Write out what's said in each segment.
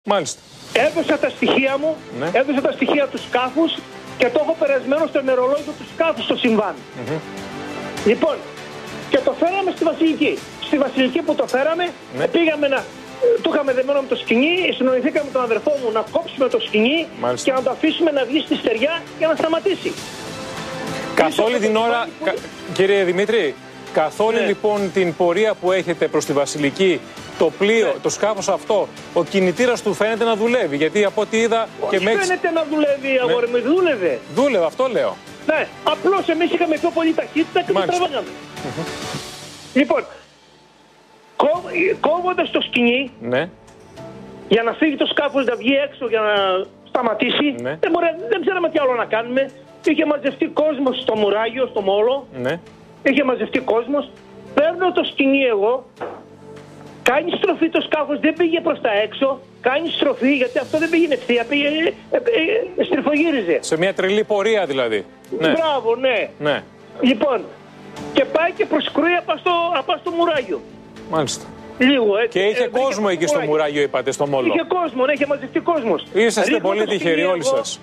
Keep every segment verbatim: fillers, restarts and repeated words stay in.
Μάλιστα. Έδωσα τα στοιχεία μου, ναι. έδωσα τα στοιχεία του σκάφους και το έχω περασμένο στο νερολόγιο του σκάφους στο συμβάν. Mm-hmm. Λοιπόν, και το φέραμε στη Βασιλική. Στη Βασιλική που το φέραμε, ναι. πήγαμε να... Το είχαμε δεμένο με το σκοινί, συνοηθήκαμε με τον αδερφό μου να κόψουμε το σκοινί. Μάλιστα. Και να το αφήσουμε να βγει στη στεριά για να σταματήσει. Καθ' όλη την ώρα, που... κα... κύριε Δημήτρη, καθ' όλη ναι. λοιπόν την πορεία που έχετε προς τη Βασιλική, το πλοίο, ναι. το σκάφος αυτό, ο κινητήρας του φαίνεται να δουλεύει. Γιατί από ό,τι είδα. Όχι και με φαίνεται να δουλεύει, αγόρι μου, δούλευε. Δούλευε, αυτό λέω. Ναι, απλώς εμείς είχαμε πιο πολύ ταχύτητα και το τραβάγαμε. Mm-hmm. Λοιπόν, κόβ, κόβοντας το σκοινί, ναι. για να φύγει το σκάφος να βγει έξω για να σταματήσει, ναι. δεν, μπορεί, δεν ξέραμε τι άλλο να κάνουμε. Είχε μαζευτεί κόσμος στο μουράγιο, στο μόλο. Ναι. Είχε μαζευτεί κόσμος. Παίρνω το σκοινί εγώ. Κάνει στροφή το σκάφος, δεν πήγε προς τα έξω. Κάνει στροφή, γιατί αυτό δεν πήγαινε ευθεία, πήγε, ε, ε, ε, στριφογύριζε. Σε μια τρελή πορεία δηλαδή. Ναι. Μπράβο, ναι. ναι. Λοιπόν, και πάει και προσκρούει απά στο, απά στο μουράγιο. Μάλιστα. Λίγο, έτσι. Και είχε ε, κόσμο εκεί στο μουράγιο, είπατε, στο μόλο. Είχε κόσμο, ναι, είχε μαζευτεί κόσμος. Είσαστε πολύ τυχεροί όλοι σας.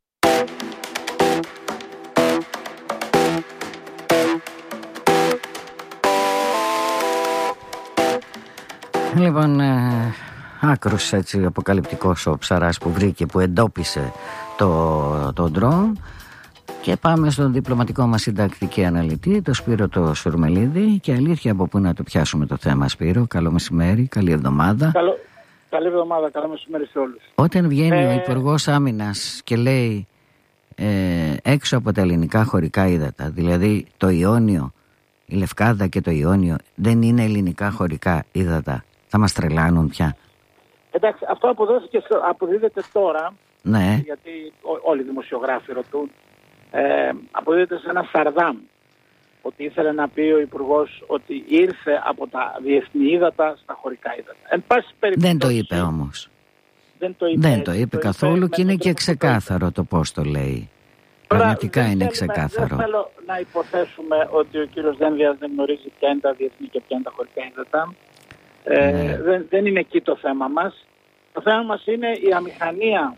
Λοιπόν, ε, άκρος έτσι αποκαλυπτικός ο ψαράς που βρήκε, που εντόπισε το, το ντρόν. Και πάμε στον διπλωματικό μας συντακτική αναλυτή, το Σπύρο το Σουρμελίδη. Και αλήθεια, από πού να το πιάσουμε το θέμα, Σπύρο? Καλό μεσημέρι, καλή εβδομάδα. Καλό, καλή εβδομάδα, καλό μεσημέρι σε όλους. Όταν βγαίνει ε... ο Υπουργός Άμυνας και λέει ε, έξω από τα ελληνικά χωρικά ύδατα, δηλαδή το Ιόνιο, η Λευκάδα και το Ιόνιο δεν είναι ελληνικά χωρικά ύδατα, θα μας τρελάνουν πια? Εντάξει, αυτό αποδόθηκε, αποδίδεται τώρα, ναι. γιατί ό, όλοι οι δημοσιογράφοι ρωτούν, ε, αποδίδεται σε ένα Σαρδάμ, ότι ήθελε να πει ο Υπουργός ότι ήρθε από τα διεθνή ύδατα στα χωρικά ύδατα. Εν πάση περιπτώσει, δεν το είπε όμως. Δεν το είπε, δεν το είπε το καθόλου είπε, και είναι και ξεκάθαρο το πώς το λέει. Πραγματικά είναι θέλουμε, ξεκάθαρο. Δεν θέλω να υποθέσουμε ότι ο κύριος Δένδιας δεν γνωρίζει ποια είναι τα διεθνή και ποια είναι τα χωρικά ύδατα. Ε, ναι. δεν, δεν είναι εκεί το θέμα μας. Το θέμα μας είναι η αμηχανία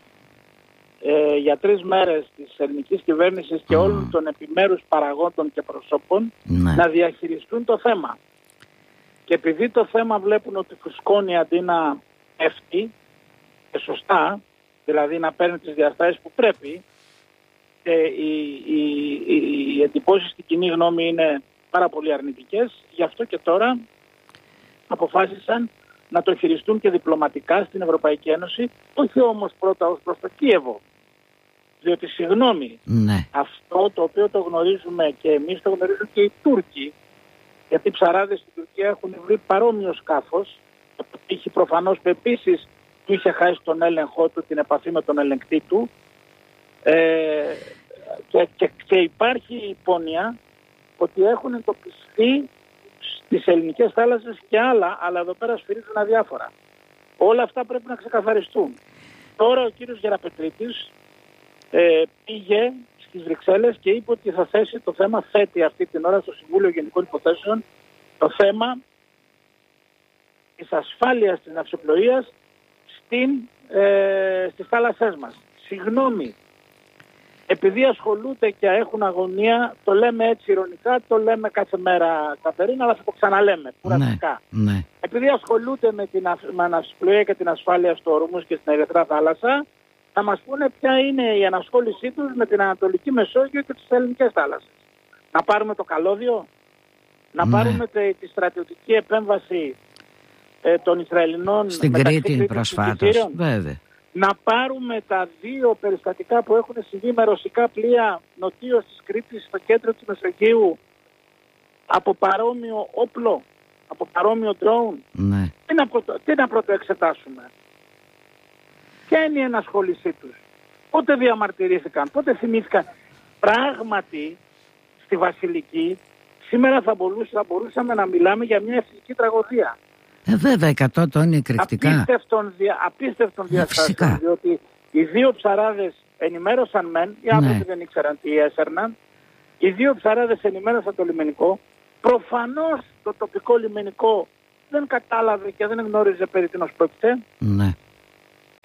ε, για τρεις μέρες της ελληνικής κυβέρνησης και mm. όλων των επιμέρους παραγόντων και προσώπων ναι. να διαχειριστούν το θέμα. Και επειδή το θέμα βλέπουν ότι φουσκώνει αντί να πέφτει, και σωστά, δηλαδή να παίρνει τις διαστάσεις που πρέπει, και οι, οι, οι, οι εντυπώσεις στην κοινή γνώμη είναι πάρα πολύ αρνητικές, γι' αυτό και τώρα αποφάσισαν να το χειριστούν και διπλωματικά στην Ευρωπαϊκή Ένωση, όχι όμως πρώτα ως προς το Κίεβο. Διότι, συγγνώμη, ναι. αυτό το οποίο το γνωρίζουμε και εμείς, το γνωρίζουν και οι Τούρκοι, γιατί οι ψαράδες στην Τουρκία έχουν βρει παρόμοιο σκάφος, είχε προφανώς επίσης του είχε χάσει τον έλεγχό του, την επαφή με τον ελεγκτή του, ε, και, και, και υπάρχει η υπόνοια ότι έχουν εντοπιστεί στις ελληνικές θάλασσες και άλλα, αλλά εδώ πέρα σφυρίζουν αδιάφορα. Όλα αυτά πρέπει να ξεκαθαριστούν. Τώρα ο κύριος Γεραπετρίτης ε, πήγε στις Βρυξέλλες και είπε ότι θα θέσει το θέμα, θέτει αυτή την ώρα στο Συμβούλιο Γενικών Υποθέσεων, το θέμα της ασφάλειας της ναυσιπλοείας στην, ε, στις θάλασσές μας. Συγγνώμη, επειδή ασχολούνται και έχουν αγωνία, το λέμε έτσι ειρωνικά, το λέμε κάθε μέρα, Κατερίνα, αλλά θα το ξαναλέμε κουραστικά. Ναι, ναι. Επειδή ασχολούνται με την ναυσιπλοεία και την ασφάλεια στο Ορμούς και στην Ερυθρά Θάλασσα, θα μας πούνε ποια είναι η ανασχόλησή τους με την Ανατολική Μεσόγειο και τις ελληνικές θάλασσες. Να πάρουμε το καλώδιο, να ναι. πάρουμε τη, τη στρατιωτική επέμβαση ε, των Ισραηλινών στην Κρήτη προσφάτως, βέβαια. Να πάρουμε τα δύο περιστατικά που έχουν συμβεί με ρωσικά πλοία νοτίως της Κρήτης στο κέντρο της Μεσογείου από παρόμοιο όπλο, από παρόμοιο ντρόουν. Ναι. Τι να, πρωτο, τι να πρωτοεξετάσουμε? Ποια είναι η ενασχόλησή τους? Πότε διαμαρτυρήθηκαν? Πότε θυμήθηκαν? Πράγματι στη Βασιλική σήμερα θα, μπορούσα, θα μπορούσαμε να μιλάμε για μια ευτυχική τραγωδία. Ε, βέβαια, εκατό τόνοι εκρηκτικά. Απίστευτον, δια, απίστευτον διαστάσεων, διότι οι δύο ψαράδες ενημέρωσαν μεν, οι άνθρωποι ναι. δεν ήξεραν τι έσερναν, οι δύο ψαράδες ενημέρωσαν το λιμενικό, προφανώς το τοπικό λιμενικό δεν κατάλαβε και δεν γνώριζε περί τίνος πρόκειται. Ναι.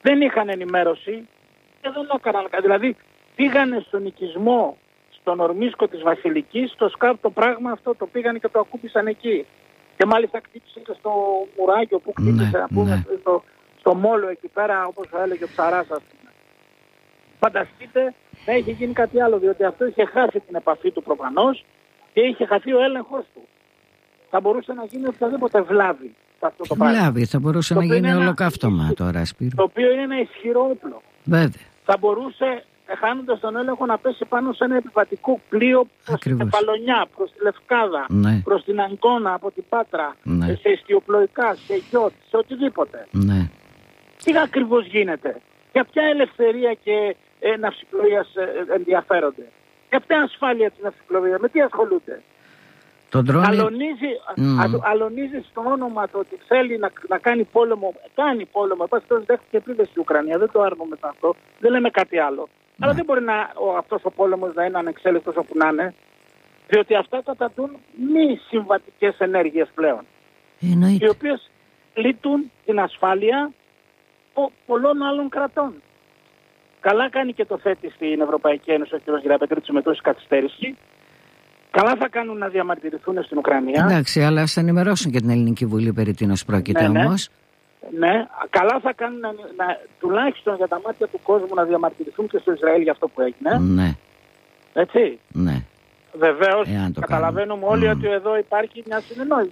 δεν είχαν ενημέρωση και δεν έκαναν. Δηλαδή πήγανε στον οικισμό, στον ορμίσκο της Βασιλικής, στο ΣΚΑΠ το πράγμα αυτό το πήγανε και το ακούμπησαν εκεί. Και μάλιστα χτύπησε και στο μουράγιο που χτύπησε, να πούμε, ναι. στο, στο μόλο εκεί πέρα, όπως έλεγε ο Ψαράς, ας πούμε. Φανταστείτε να είχε γίνει κάτι άλλο, διότι αυτό είχε χάσει την επαφή του προφανώς και είχε χαθεί ο έλεγχος του. Θα μπορούσε να γίνει οποιαδήποτε βλάβη σε αυτό το πράγμα. Βλάβη, θα μπορούσε το να γίνει ολοκαύτωμα ένα... τώρα, Σπύρο. Το οποίο είναι ένα ισχυρό όπλο. Βέβαια. Θα μπορούσε, χάνοντας τον έλεγχο, να πέσει πάνω σε ένα επιβατικό πλοίο προς την Επαλονιά, προς τη Λευκάδα, ναι. προς την Αγκώνα από την Πάτρα, ναι. σε ιστιοπλοϊκά, σε γιότ, σε οτιδήποτε. Ναι. Τι ακριβώς γίνεται? Για ποια ελευθερία και ε, ναυσιπλοείας ε, ενδιαφέρονται? Για ποια ασφάλεια της ναυσιπλοείας? Με τι ασχολούνται? Τρώνε... Αλωνίζει, mm. α, αλωνίζει στο όνομα το ότι θέλει να, να κάνει πόλεμο. Κάνει πόλεμο. Πάση τόσο δέχτηκε επίθεση στην Ουκρανία. Δεν το άρνουμε αυτό. Δεν λέμε κάτι άλλο. Mm. Αλλά δεν μπορεί να, ο, αυτός ο πόλεμος να είναι ανεξέλεγκτος όπου να είναι. Διότι αυτά κατατούν μη συμβατικές ενέργειες πλέον. Εννοείται. Οι οποίες λύτουν την ασφάλεια πο, πολλών άλλων κρατών. Καλά κάνει και το θέτει στην Ευρωπαϊκή Ένωση ο κ. Γεραπετρίτσου με τόση καθυστέρηση. Καλά θα κάνουν να διαμαρτυρηθούν στην Ουκρανία. Εντάξει, αλλά ας ενημερώσουν και την Ελληνική Βουλή περί τίνος πρόκειται, ναι, όμως. Ναι. ναι, καλά θα κάνουν να, να, τουλάχιστον για τα μάτια του κόσμου να διαμαρτυρηθούν και στο Ισραήλ για αυτό που έγινε. Ναι. Έτσι. Ναι. Βεβαίως, καταλαβαίνουμε όλοι mm. ότι εδώ υπάρχει μια συνεννόηση.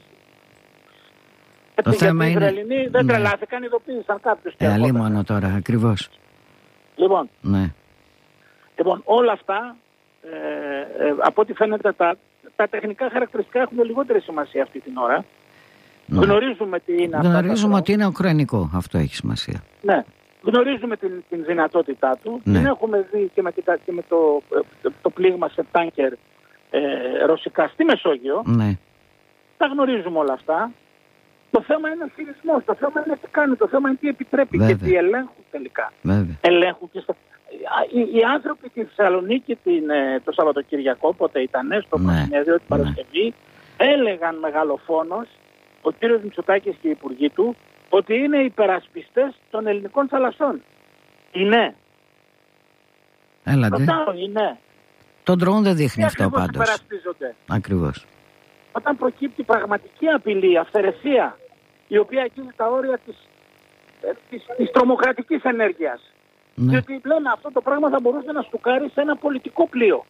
Το Έτσι, θέμα γιατί είναι... οι Ισραηλινοί δεν ναι. τρελάθηκαν, ειδοποίησαν κάποιους. Ε, αλίμονο τώρα, ακριβώς. Λοιπόν, ναι. λοιπόν όλα αυτά... Ε, ε, από ό,τι φαίνεται τα, τα τεχνικά χαρακτηριστικά έχουν λιγότερη σημασία αυτή την ώρα. Ναι. Γνωρίζουμε τι είναι αυτό. Γνωρίζουμε ότι είναι ουκρανικό. Αυτό έχει σημασία. Ναι. Γνωρίζουμε την, την δυνατότητά του. Ναι. Την έχουμε δει και με, και με το, το, το πλήγμα σε τάνκερ ε, ρωσικά στη Μεσόγειο. Ναι. Τα γνωρίζουμε όλα αυτά. Το θέμα είναι ο χειρισμός. Το θέμα είναι τι κάνει. Το θέμα είναι τι επιτρέπει. Βέβαια. Και τι ελέγχουν τελικά. Βέβαια. Ελέγχουν και στο... Οι, οι άνθρωποι στη Θεσσαλονίκη την, το Σαββατοκυριακό, πότε ήταν, στο ναι. συνέδριο την Παρασκευή, ναι. έλεγαν μεγαλοφόνος ο κύριος Μητσοτάκης και οι υπουργοί του ότι είναι υπερασπιστές των ελληνικών θαλασσών. Είναι. Έλατε. Ρωτάω, είναι. Το ντρόουν δεν δείχνει τι αυτό πάντως. Υπερασπίζονται. Ακριβώς. Όταν προκύπτει πραγματική απειλή, αυθαιρεσία, η οποία αγγίζει τα όρια της, της, της τρομοκρατικής ενέργειας. Ναι. Διότι λένε αυτό το πράγμα θα μπορούσε να στουκάρει σε ένα πολιτικό πλοίο.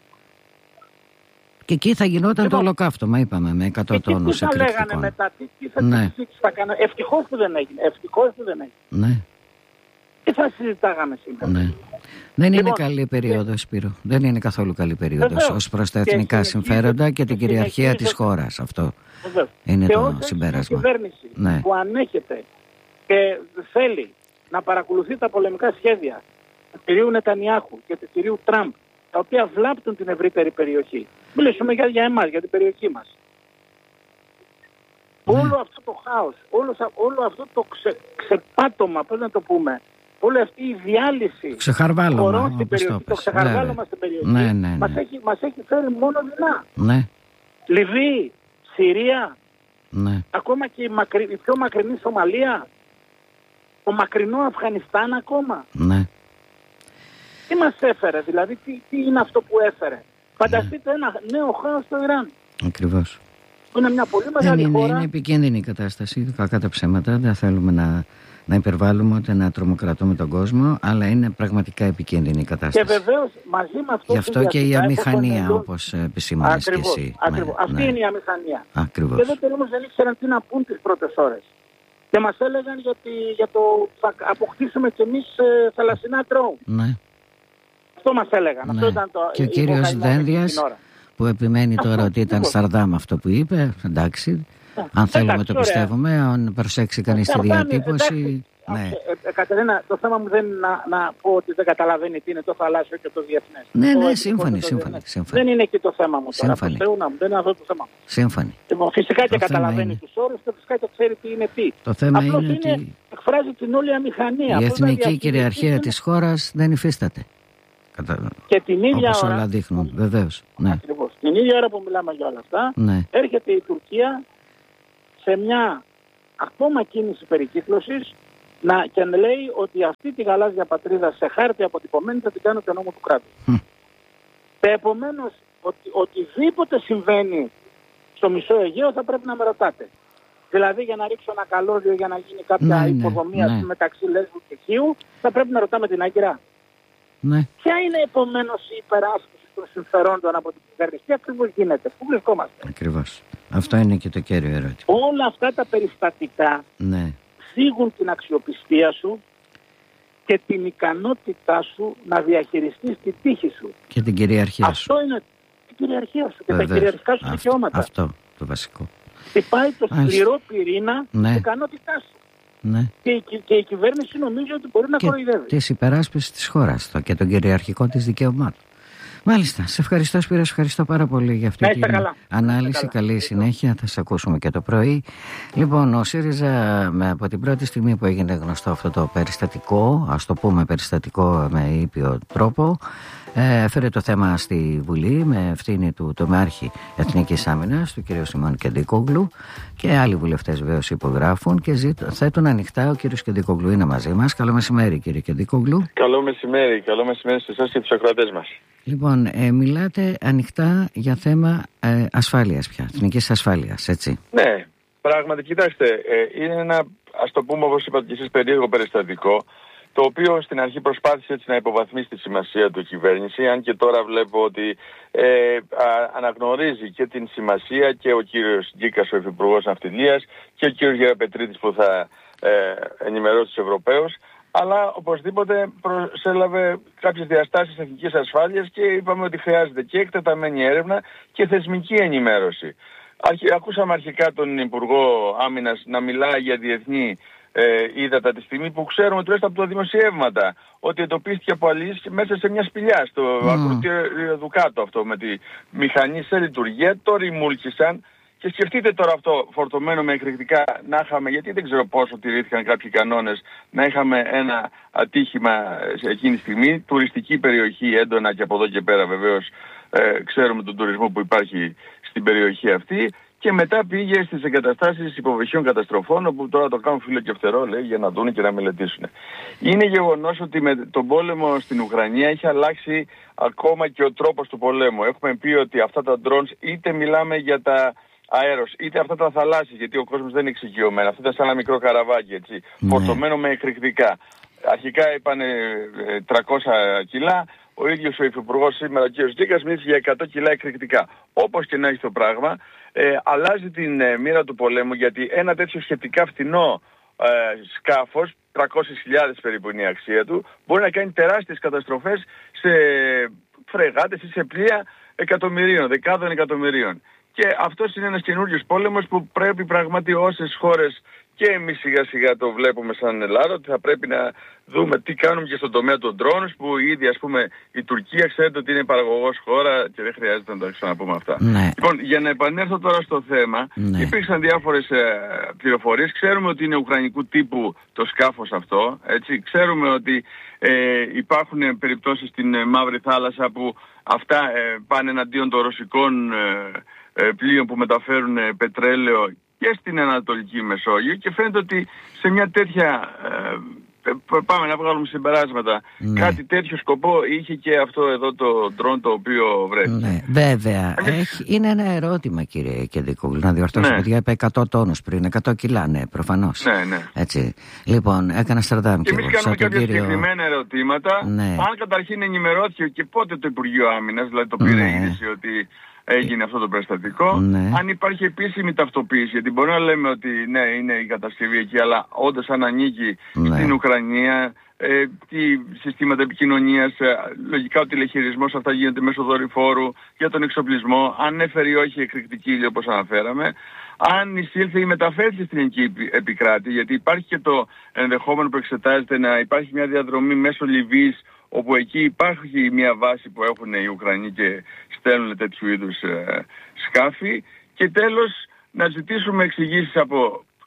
Και εκεί θα γινόταν λοιπόν, το ολοκαύτωμα, είπαμε, με εκατό τόνους εκρηκτικών. Τι θα λέγανε μετά, τι, τι θα, ναι. θα κάνανε. Ευτυχώς που δεν έγινε. Ευτυχώς που δεν έγινε. Ναι. Τι θα συζητάγαμε σήμερα. Ναι. Δεν λοιπόν, είναι καλή περίοδος, Σπύρο. Δεν είναι καθόλου καλή περίοδος ως προς τα εθνικά συμφέροντα και την κυριαρχία της χώρας. Αυτό βεβαίως. Είναι και το συμπέρασμα. Η κυβέρνηση ναι. που ανέχεται και θέλει να παρακολουθεί τα πολεμικά σχέδια του κυρίου Νετανιάχου και του κυρίου Τραμπ, τα οποία βλάπτουν την ευρύτερη περιοχή. Μιλήσουμε για, για εμάς, για την περιοχή μας. Ναι. Όλο αυτό το χάος, όλο, όλο αυτό το ξε, ξεπάτωμα, πώς να το πούμε, όλη αυτή η διάλυση χωρών στην περιοχή, το ξεχαρβάλωμα στην περιοχή, ναι, ναι, ναι. Μας, έχει, μας έχει φέρει μόνο δεινά. Ναι. Λιβύη, Συρία, ναι. ακόμα και η, μακρι, η πιο μακρινή Σομαλία, το μακρινό Αφγανιστάν ακόμα. Ναι. Τι μας έφερε, δηλαδή, τι, τι είναι αυτό που έφερε. Φανταστείτε ναι. ένα νέο χάος στο Ιράν. Ακριβώς. Είναι μια πολύ μεγάλη είναι, χώρα. Είναι επικίνδυνη η κατάσταση, κακά τα ψέματα. Δεν θέλουμε να, να υπερβάλλουμε ούτε να τρομοκρατούμε τον κόσμο, αλλά είναι πραγματικά επικίνδυνη η κατάσταση. Και βεβαίως μαζί με αυτό. Γι' αυτό και η αμηχανία, όπως επισήμανες και εσύ. Ακριβώς. Ναι, αυτή ναι. είναι η αμηχανία. Ακριβώς. Και δεν όμως δεν ήξεραν τι να πούν τις πρώτες ώρες. Και μας έλεγαν γιατί, για το θα αποκτήσουμε κι εμείς ε, θαλασσινά ντρόουν. Ναι. Αυτό μας έλεγαν. Ναι. Αυτό ήταν το, και ο κύριος Δένδιας που επιμένει τώρα αυτό, ότι ήταν Σαρδάμ αυτό που είπε, εντάξει, ναι. αν θέλουμε εντάξει, το πιστεύουμε, αν προσέξει κανείς τη διατύπωση. Ναι. Ε, ε, Κατερίνα, το θέμα μου δεν είναι να, να πω ότι δεν καταλαβαίνει τι είναι το θαλάσσιο και το διεθνές. Ναι, το ναι, σύμφωνοι, σύμφωνοι, σύμφωνοι. Δεν είναι εκεί το θέμα μου τώρα. Σύμφωνοι. Μου, δεν είναι αυτό το θέμα μου. Σύμφωνοι. Λοιπόν, φυσικά το και καταλαβαίνει είναι... τους όρους και φυσικά και ξέρει τι είναι τι. Το θέμα απλώς είναι είναι ότι εκφράζει την όλη αμηχανία. Η εθνική κυριαρχία είναι... της χώρας δεν υφίσταται. Κατα... Και την ίδια όπως ώρα, όλα δείχνουν, βεβαίως. Ναι. Ακριβώς. Την ίδια ώρα που μιλάμε για όλα αυτά, ναι. έρχεται η Τουρκία σε μια ακόμα κίνηση περικύκλωσης να, και να λέει ότι αυτή τη γαλάζια πατρίδα σε χάρτη αποτυπωμένη θα την κάνω και νόμο του κράτους. Mm. Επομένως, ότι, οτιδήποτε συμβαίνει στο μισό Αιγαίο θα πρέπει να με ρωτάτε. Δηλαδή για να ρίξω ένα καλώδιο, για να γίνει κάποια ναι, υποδομή ναι, ναι. μεταξύ Λέσβου και Χίου, θα πρέπει να ρωτάμε την Άγκυρα. Ναι. Ποια είναι επομένως η υπεράσπιση των συμφερόντων από την κυβέρνηση, τι ακριβώς γίνεται, πού βρισκόμαστε. Ακριβώς. Αυτό είναι και το κέριο ερώτημα. Όλα αυτά τα περιστατικά ναι. θίγουν την αξιοπιστία σου και την ικανότητά σου να διαχειριστείς τη τύχη σου. Και την κυριαρχία αυτό σου. Αυτό είναι την κυριαρχία σου και Βεβαίως. τα κυριαρχικά σου δικαιώματα. Αυτό το βασικό. Χτυπάει το σκληρό πυρήνα ναι. της ικανότητά σου. Ναι. Και, η, και η κυβέρνηση νομίζει ότι μπορεί να κοροϊδεύει. Και της υπεράσπισης της χώρας και των κυριαρχικών της δικαιωμάτων. Μάλιστα. Σε ευχαριστώ, Σπύρο. Σε ευχαριστώ πάρα πολύ για αυτή την καλά. ανάλυση. Καλή καλά. συνέχεια. Θα σε ακούσουμε και το πρωί. Λοιπόν, ο ΣΥΡΙΖΑ με, από την πρώτη στιγμή που έγινε γνωστό αυτό το περιστατικό, ας το πούμε περιστατικό με ήπιο τρόπο, έφερε το θέμα στη Βουλή με ευθύνη του τομεάρχη Εθνικής Άμυνας, του κ. Σιμών Κεντικόγλου, και άλλοι βουλευτές βέβαιως υπογράφουν και ζήτω, θέτουν ανοιχτά. Ο κ. Κεντικόγλου είναι μαζί μας. Καλό μεσημέρι, κ. Κεντικόγλου. Καλό μεσημέρι, καλό μεσημέρι σε εσάς και τους ακροατές μας. Λοιπόν, ε, μιλάτε ανοιχτά για θέμα ε, ασφάλειας πια, εθνικής ασφάλειας, έτσι. Ναι, πράγματι, κοιτάξτε, ε, είναι ένα, ας το πούμε όπως είπατε και εσείς, περίεργο περιστατικό, το οποίο στην αρχή προσπάθησε έτσι να υποβαθμίσει τη σημασία του κυβέρνηση, αν και τώρα βλέπω ότι ε, α, αναγνωρίζει και την σημασία και ο κύριος Γκίκας, ο Υφυπουργός Ναυτιλίας, και ο κύριος Γεραπετρίτης που θα ε, ενημερώσει τους Ευρωπαίους, αλλά οπωσδήποτε προσέλαβε κάποιες διαστάσεις εθνικής ασφάλειας και είπαμε ότι χρειάζεται και εκτεταμένη έρευνα και θεσμική ενημέρωση. Ακούσαμε αρχικά τον Υπουργό Άμυνας να μιλάει για διεθνή ε, ύδατα τη στιγμή που ξέρουμε τουλάχιστον από τα δημοσιεύματα ότι εντοπίστηκε από αλληλείς μέσα σε μια σπηλιά στο mm. ακροτήριο του κάτω αυτό με τη μηχανή σε λειτουργία, το ρημούλκησαν. Και σκεφτείτε τώρα αυτό φορτωμένο με εκρηκτικά να είχαμε, γιατί δεν ξέρω πόσο τηρήθηκαν κάποιοι κανόνες, να είχαμε ένα ατύχημα σε εκείνη τη στιγμή, τουριστική περιοχή έντονα και από εδώ και πέρα βεβαίως ε, ξέρουμε τον τουρισμό που υπάρχει στην περιοχή αυτή, και μετά πήγε στις εγκαταστάσεις υποβρυχίων καταστροφών, όπου τώρα το κάνουν φίλο και φτερό, λέει, για να δουν και να μελετήσουν. Είναι γεγονός ότι με τον πόλεμο στην Ουκρανία έχει αλλάξει ακόμα και ο τρόπος του πολέμου. Έχουμε πει ότι αυτά τα drones, είτε μιλάμε για τα αέρος, είτε αυτά τα θαλάσσια, γιατί ο κόσμος δεν είναι εξοικειωμένος. Αυτό ήταν σαν ένα μικρό καραβάκι, έτσι, ναι. φορτωμένο με εκρηκτικά. Αρχικά είπαν τριακόσια κιλά, ο ίδιος ο Υφυπουργός σήμερα, ο κ. Γκίκας, μίλησε για εκατό κιλά εκρηκτικά. Όπως και να έχει το πράγμα, ε, αλλάζει την ε, μοίρα του πολέμου, γιατί ένα τέτοιο σχετικά φτηνό ε, σκάφος, τριακόσιες χιλιάδες περίπου είναι η αξία του, μπορεί να κάνει τεράστιες καταστροφές σε φρεγάτες ή σε πλοία εκατομμυρίων, δεκάδων εκατομμυρίων. Και αυτός είναι ένας καινούριος πόλεμος που πρέπει πραγματικά όσες χώρες, και εμείς σιγά σιγά το βλέπουμε σαν Ελλάδα, ότι θα πρέπει να δούμε τι κάνουμε και στον τομέα των drones, που ήδη ας πούμε η Τουρκία ξέρετε ότι είναι παραγωγός χώρα και δεν χρειάζεται να τα ξαναπούμε αυτά. Ναι. Λοιπόν, για να επανέλθω τώρα στο θέμα, ναι. υπήρξαν διάφορες ε, πληροφορίες. Ξέρουμε ότι είναι ουκρανικού τύπου το σκάφος αυτό, έτσι. Ξέρουμε ότι ε, υπάρχουν περιπτώσεις στην ε, Μαύρη Θάλασσα που αυτά ε, πάνε εναντίον των ρωσικών ε, πλοίων που μεταφέρουν ε, πετρέλαιο και στην Ανατολική Μεσόγειο, και φαίνεται ότι σε μια τέτοια, ε, πάμε να βγάλουμε συμπεράσματα, ναι. κάτι τέτοιο σκοπό είχε και αυτό εδώ το ντρόν το οποίο βρέθηκε. Ναι, βέβαια. Έχει, είναι ένα ερώτημα, κύριε Κεντικόγλου, να διορθώσω, ναι. γιατί είπα εκατό τόνους πριν, εκατό κιλά, ναι, προφανώς. Ναι, ναι. Έτσι. Λοιπόν, έκανα στρατάμ και εμείς κάνουμε κάποια κύριο... συγκεκριμένα ερωτήματα. Ναι. Αν καταρχήν ενημερώθηκε και πότε το Υπουργείο Άμυνας, δηλαδή το πήρε ναι. είδηση ότι έγινε αυτό το περιστατικό. Ναι. Αν υπάρχει επίσημη ταυτοποίηση, γιατί μπορεί να λέμε ότι ναι, είναι η κατασκευή εκεί, αλλά όντως αν ανήκει ναι. στην Ουκρανία, ε, τι συστήματα επικοινωνίας, ε, λογικά ο τηλεχειρισμός αυτά γίνεται μέσω δορυφόρου για τον εξοπλισμό, αν έφερε ή όχι εκρηκτική ύλη όπως αναφέραμε, αν εισήλθε ή μεταφέρθηκε στην ελληνική επικράτη, γιατί υπάρχει και το ενδεχόμενο που εξετάζεται να υπάρχει μια διαδρομή μέσω Λιβύης, όπου εκεί υπάρχει μια βάση που έχουν οι Ουκρανοί και στέλνουν τέτοιου είδους ε, σκάφη. Και τέλος να ζητήσουμε εξηγήσεις από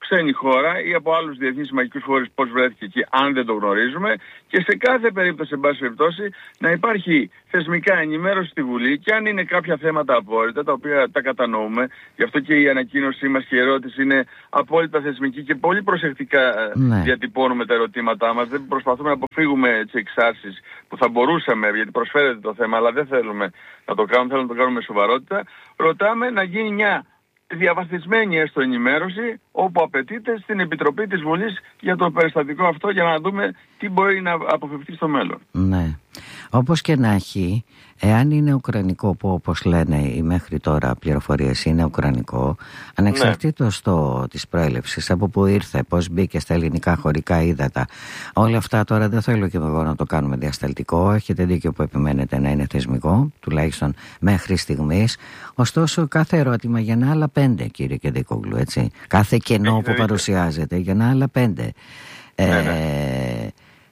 ξένη χώρα ή από άλλους διεθνείς μαγικούς φορείς πώς βρέθηκε εκεί, αν δεν το γνωρίζουμε, και σε κάθε περίπτωση, εν πάση περιπτώσει, να υπάρχει θεσμικά ενημέρωση στη Βουλή, και αν είναι κάποια θέματα απόρριτα, τα οποία τα κατανοούμε, γι' αυτό και η ανακοίνωσή μας και η ερώτηση είναι απόλυτα θεσμική και πολύ προσεκτικά ναι. διατυπώνουμε τα ερωτήματά μας. Δεν προσπαθούμε να αποφύγουμε τις εξάρσεις που θα μπορούσαμε, γιατί προσφέρεται το θέμα, αλλά δεν θέλουμε να το κάνουμε, θέλουμε να το κάνουμε με σοβαρότητα. Ρωτάμε να γίνει μια διαβαθμισμένη έστω ενημέρωση, όπου απαιτείται, στην Επιτροπή της Βουλής για το περιστατικό αυτό, για να δούμε τι μπορεί να αποφευθεί στο μέλλον. Ναι. Όπως και να έχει, εάν είναι ουκρανικό, που όπως λένε οι μέχρι τώρα πληροφορίες είναι ουκρανικό, ανεξαρτήτως ναι. το, της προέλευσης, από που ήρθε, πώς μπήκε στα ελληνικά χωρικά ύδατα, όλα αυτά τώρα δεν θέλω και εγώ να το κάνουμε διασταλτικό. Έχετε δίκιο που επιμένετε να είναι θεσμικό, τουλάχιστον μέχρι στιγμής. Ωστόσο, κάθε ερώτημα για να άλλα πέντε, κύριε Κεντικόγλου, έτσι. Κάθε κενό Έχει που δείτε. παρουσιάζεται για να άλλα πέντε. Ναι, ε, ναι.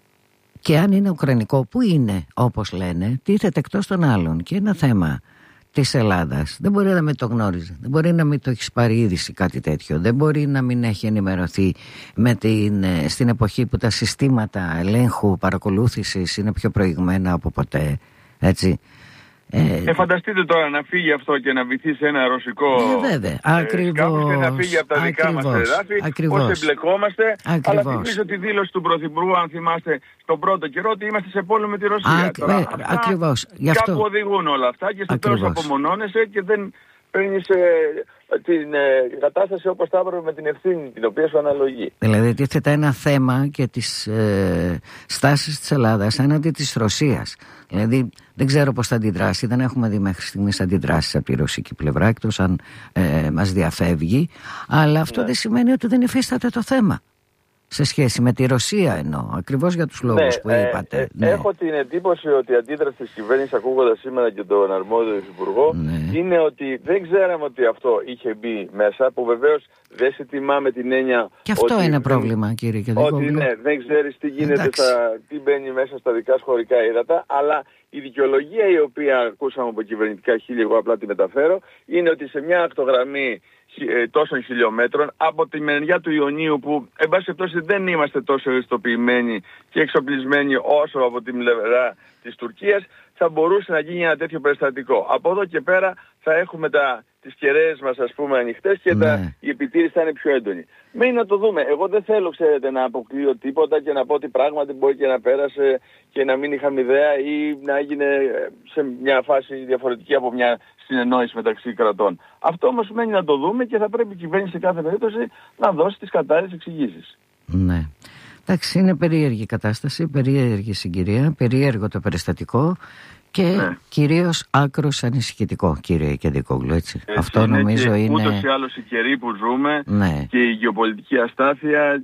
Και αν είναι ουκρανικό, που είναι, όπως λένε, τίθεται εκτός των άλλων. Και ένα θέμα της Ελλάδας δεν μπορεί να μην το γνώριζε, δεν μπορεί να μην το έχει πάρει είδηση κάτι τέτοιο, δεν μπορεί να μην έχει ενημερωθεί με την, στην εποχή που τα συστήματα ελέγχου, παρακολούθησης είναι πιο προηγμένα από ποτέ, έτσι. Ε, ε, φανταστείτε τώρα να φύγει αυτό και να βυθεί σε ένα ρωσικό ε, βέβαια, ακριβώς, ε, και να φύγει από τα δικά μας εδάφη, πώς εμπλεκόμαστε. Ακριβώς. Αλλά θυμίζω τη δήλωση του Πρωθυπουργού, αν θυμάστε, στον πρώτο καιρό, ότι είμαστε σε πόλεμο με τη Ρωσία. Α, τώρα, ε, αυτά ακριβώς. Γι' αυτό... Κάπου οδηγούν όλα αυτά και στο τέλος απομονώνεσαι και δεν παίρνεις ε, την ε, κατάσταση όπως θα έπρεπε με την ευθύνη την οποία σου αναλογεί. Δηλαδή τίθεται ένα θέμα και τις ε, στάσεις της Ελλάδας έναντι της Ρωσίας. Δηλαδή δεν ξέρω πώς θα αντιδράσει, δεν έχουμε δει μέχρι στιγμής αντιδράσεις από τη ρωσική πλευρά, εκτός αν ε, μας διαφεύγει, αλλά αυτό ναι. δεν σημαίνει ότι δεν υφίσταται το θέμα. Σε σχέση με τη Ρωσία εννοώ, ακριβώς για τους λόγους ναι, που είπατε. Ε, ναι. Έχω την εντύπωση ότι η αντίδραση της κυβέρνησης, ακούγοντας σήμερα και τον αρμόδιο υπουργό, ναι. είναι ότι δεν ξέραμε ότι αυτό είχε μπει μέσα, που βεβαίως δεν σε τιμά με την έννοια. Και αυτό ότι, είναι πρόβλημα, κύριε Κεντικόγλου. Ότι ναι, δεν ξέρεις τι γίνεται, στα, τι μπαίνει μέσα στα δικά σχολικά ύδατα, αλλά η δικαιολογία η οποία ακούσαμε από κυβερνητικά χείλη, εγώ απλά τη μεταφέρω, είναι ότι σε μια ακτογραμμή τόσων χιλιόμετρων από τη μεριά του Ιωνίου, που εν πάση περιπτώσει δεν είμαστε τόσο ευαισθητοποιημένοι και εξοπλισμένοι όσο από την πλευρά της Τουρκίας, θα μπορούσε να γίνει ένα τέτοιο περιστατικό. Από εδώ και πέρα θα έχουμε τα, τις κεραίες μας, ας πούμε, ανοιχτές και ναι. τα, η επιτήρηση θα είναι πιο έντονη. Μένει να το δούμε. Εγώ δεν θέλω, ξέρετε, να αποκλείω τίποτα και να πω ότι πράγματι μπορεί και να πέρασε και να μην είχαμε ιδέα ή να έγινε σε μια φάση διαφορετική από μια συνεννόηση μεταξύ κρατών. Αυτό όμως μένει να το δούμε και θα πρέπει η κυβέρνηση σε κάθε περίπτωση να δώσει τις κατάλληλες εξηγήσεις. Ναι. Εντάξει, είναι περίεργη η κατάσταση, περίεργη συγκυρία, περίεργο το περιστατικό και ναι. κυρίως άκρως ανησυχητικό, κύριε Κεντικόγλου, έτσι. έτσι. Αυτό είναι νομίζω και είναι... Ούτως ή άλλως οι καιροί που ζούμε ναι. και η γεωπολιτική αστάθεια,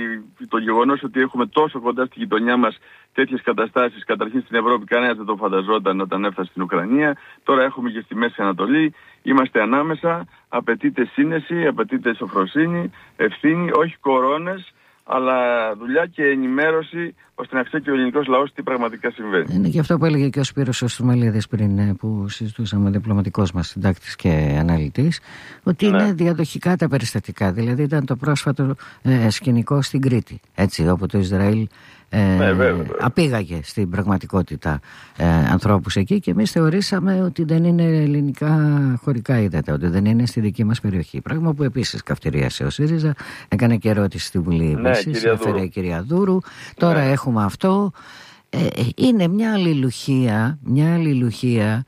το γεγονός ότι έχουμε τόσο κοντά στη γειτονιά μας τέτοιες καταστάσεις, καταρχήν στην Ευρώπη κανένας δεν το φανταζόταν όταν έφτασε στην Ουκρανία, τώρα έχουμε και στη Μέση Ανατολή, είμαστε ανάμεσα, απαιτείται σύνεση, απαιτείται σοφροσύνη, ευθύνη, όχι κορώνες, αλλά δουλειά και ενημέρωση ώστε να ξέρει και ο ελληνικός λαός τι πραγματικά συμβαίνει. Είναι και αυτό που έλεγε και ο Σπύρος ο Στρουμαλίδης πριν, που συζητούσαμε, διπλωματικός μας συντάκτης και αναλυτής, ότι ναι. είναι διαδοχικά τα περιστατικά. Δηλαδή ήταν το πρόσφατο ε, σκηνικό στην Κρήτη, έτσι, όπου το Ισραήλ ε, ναι, βέβαια, βέβαια. απήγαγε στην πραγματικότητα ε, ανθρώπους εκεί και εμείς θεωρήσαμε ότι δεν είναι ελληνικά χωρικά ύδατα, ότι δεν είναι στη δική μας περιοχή. Πράγμα που επίσης καυτηρίασε ο ΣΥΡΙΖΑ, έκανε και ερώτηση στη Βουλή επίσης, ναι, έφερε η κυρία Δούρου. Τώρα ναι. έχουμε αυτό. Ε, είναι μια αλληλουχία, μια αλληλουχία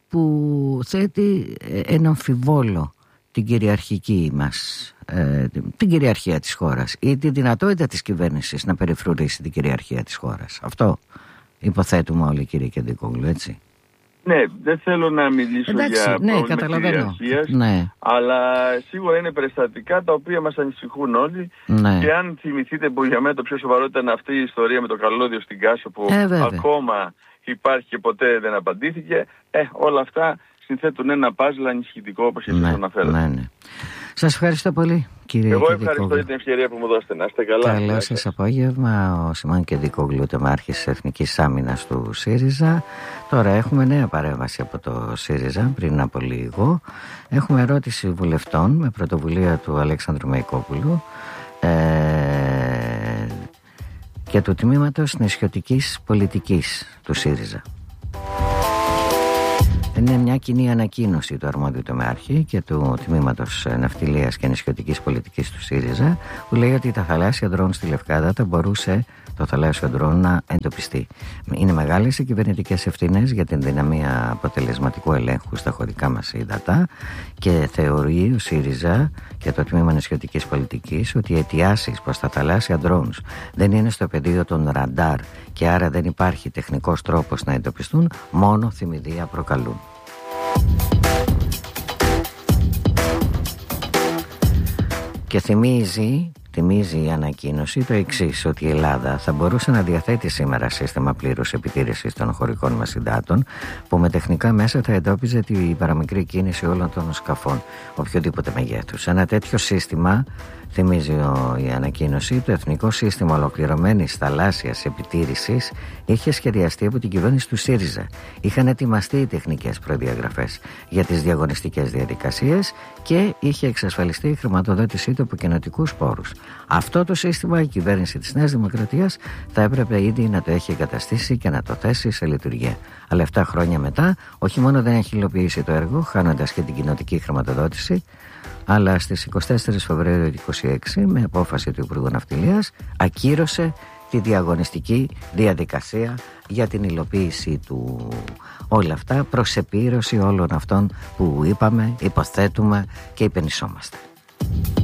που θέτει ένα αμφιβόλο την κυριαρχική μας, ε, την κυριαρχία της χώρας ή τη δυνατότητα της κυβέρνησης να περιφρουρήσει την κυριαρχία της χώρας. Αυτό υποθέτουμε όλοι, κύριε Κεντικόγλου, έτσι. Ναι, δεν θέλω να μιλήσω εντάξει, για ναι, πρόβλημα κυριαρχίας, ναι. αλλά σίγουρα είναι περιστατικά τα οποία μας ανησυχούν όλοι ναι. και αν θυμηθείτε που για μένα το πιο σοβαρό ήταν αυτή η ιστορία με το καλώδιο στην Κάσο που ε, ακόμα υπάρχει και ποτέ δεν απαντήθηκε, ε, όλα αυτά συνθέτουν ένα πάζλ ανησυχητικό όπως εσείς ναι, αναφέρατε. Ναι, ναι. Σας ευχαριστώ πολύ, κύριε Εγώ Κεντικόγλου. ευχαριστώ για την ευκαιρία που μου δώσετε. Να είστε καλά. Καλό σας απόγευμα. Ο Σιμών Κεντικόγλου, τεμάρχης της Εθνικής Άμυνας του ΣΥΡΙΖΑ. Τώρα έχουμε νέα παρέμβαση από το ΣΥΡΙΖΑ πριν από λίγο. Έχουμε ερώτηση βουλευτών με πρωτοβουλία του Αλέξανδρου Μεϊκόπουλου ε, και του τμήματος νησιωτικής πολιτικής του ΣΥΡΙΖΑ. Είναι μια κοινή ανακοίνωση του αρμόδιου τομεάρχη και του τμήματος ναυτιλίας και νησιωτικής πολιτικής του ΣΥΡΙΖΑ, που λέει ότι τα θαλάσσια ντρόουν στη Λευκάδα θα μπορούσε το θαλάσσιο ντρόουν να εντοπιστεί. Είναι μεγάλες οι κυβερνητικές ευθύνες για την δυναμία αποτελεσματικού ελέγχου στα χωρικά μας ύδατα και θεωρεί ο ΣΥΡΙΖΑ και το τμήμα νησιωτικής πολιτικής ότι οι αιτιάσεις προς τα θαλάσσια ντρόουν δεν είναι στο πεδίο των ραντάρ και άρα δεν υπάρχει τεχνικός τρόπος να εντοπιστούν, μόνο θυμηδία προκαλούν. Και θυμίζει, θυμίζει η ανακοίνωση το εξής, ότι η Ελλάδα θα μπορούσε να διαθέτει σήμερα σύστημα πλήρους επιτήρησης των χωρικών μας υδάτων, που με τεχνικά μέσα θα εντόπιζε την παραμικρή κίνηση όλων των σκαφών οποιοδήποτε μεγέθους. Ένα τέτοιο σύστημα, θυμίζει η ανακοίνωση, το Εθνικό Σύστημα Ολοκληρωμένης Θαλάσσιας Επιτήρησης, είχε σχεδιαστεί από την κυβέρνηση του ΣΥΡΙΖΑ. Είχαν ετοιμαστεί οι τεχνικές προδιαγραφές για τις διαγωνιστικές διαδικασίες και είχε εξασφαλιστεί η χρηματοδότησή του από κοινοτικούς πόρους. Αυτό το σύστημα η κυβέρνηση της Νέας Δημοκρατίας θα έπρεπε ήδη να το έχει εγκαταστήσει και να το θέσει σε λειτουργία. Αλλά επτά χρόνια μετά, όχι μόνο δεν έχει υλοποιήσει το έργο, χάνοντας και την κοινοτική χρηματοδότηση, αλλά στις εικοστή τέταρτη Φεβρουαρίου του είκοσι έξι, με απόφαση του Υπουργού Ναυτιλίας, ακύρωσε τη διαγωνιστική διαδικασία για την υλοποίηση του. Όλα αυτά προς επίρρωση όλων αυτών που είπαμε, υποθέτουμε και υπενισσόμαστε.